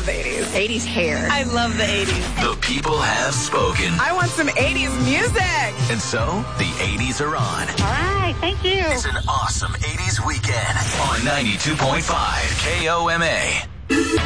love the 80s. 80s hair. I love the 80s. The people have spoken. I want some 80s music. And so, the 80s are on. All right, thank you. It's an awesome 80s weekend on 92.5 KOMA.